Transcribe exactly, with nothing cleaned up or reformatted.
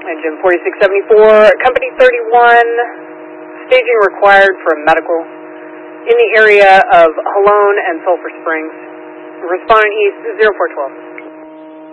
Engine forty-six seventy-four, Company thirty-one, staging required for a medical in the area of Halone and Sulphur Springs. Respondent East, zero four twelve.